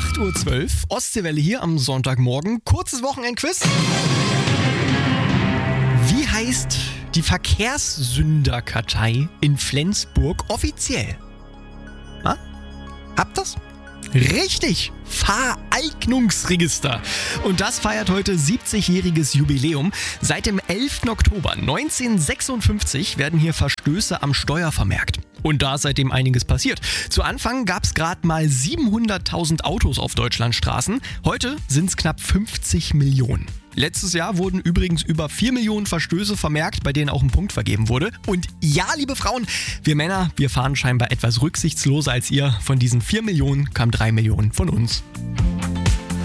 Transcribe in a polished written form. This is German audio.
8:12 Uhr, Ostseewelle hier am Sonntagmorgen. Kurzes Wochenendquiz. Wie heißt die Verkehrssünderkartei in Flensburg offiziell? Na? Habt ihr's? Richtig, Fahreignungsregister. Und das feiert heute 70-jähriges Jubiläum. Seit dem 11. Oktober 1956 werden hier Verstöße am Steuer vermerkt. Und da ist seitdem einiges passiert. Zu Anfang gab es gerade mal 700.000 Autos auf Deutschlandstraßen. Heute sind es knapp 50 Millionen. Letztes Jahr wurden übrigens über 4 Millionen Verstöße vermerkt, bei denen auch ein Punkt vergeben wurde. Und ja, liebe Frauen, wir Männer, wir fahren scheinbar etwas rücksichtsloser als ihr. Von diesen 4 Millionen kamen 3 Millionen von uns.